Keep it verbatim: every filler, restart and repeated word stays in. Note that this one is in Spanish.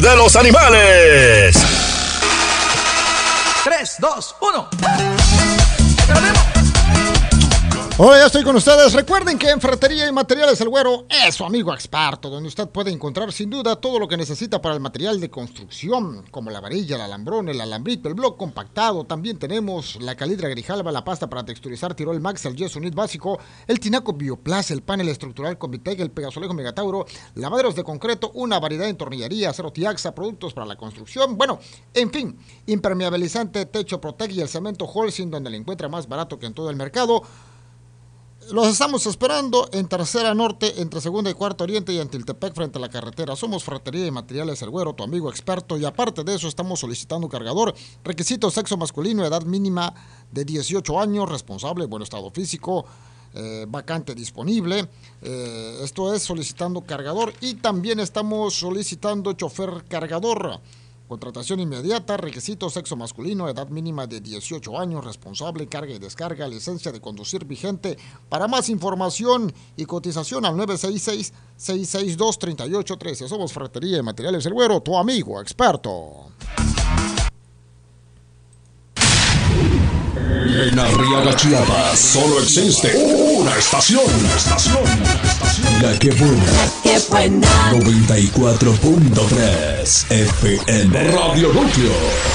de los animales. tres, dos, uno. Hola, ya estoy con ustedes. Recuerden que en Ferretería y Materiales El Güero es su amigo experto, donde usted puede encontrar sin duda todo lo que necesita para el material de construcción, como la varilla, el alambrón, el alambrito, el bloc compactado. También tenemos la calidra Grijalba, la pasta para texturizar Tirol Max, el yeso unit básico, el tinaco Bioplas, el panel estructural con Viteg, el pegasolejo Megatauro, lavaderos de concreto, una variedad de tornillería, acero Tiaxa, productos para la construcción. Bueno, en fin, impermeabilizante, techo Protec y el cemento Holcim, donde le encuentra más barato que en todo el mercado. Los estamos esperando en Tercera Norte, entre Segunda y Cuarta Oriente y en Tiltepec frente a la carretera. Somos Ferretería y Materiales El Güero, tu amigo experto, y aparte de eso estamos solicitando cargador. Requisito: sexo masculino, edad mínima de dieciocho años, responsable, buen estado físico, eh, vacante disponible. Eh, esto es solicitando cargador, y también estamos solicitando chofer cargador. Contratación inmediata, requisito: sexo masculino, edad mínima de dieciocho años, responsable, carga y descarga, licencia de conducir vigente. Para más información y cotización al nueve seis seis, seis seis dos, tres ocho uno tres. Somos Ferretería y Materiales El Güero, tu amigo experto. En Arriaga, Chiapas, solo existe una estación. Una estación. Una estación. La que buena. ¡Qué buena! noventa y cuatro punto tres F M. Radio Núcleo.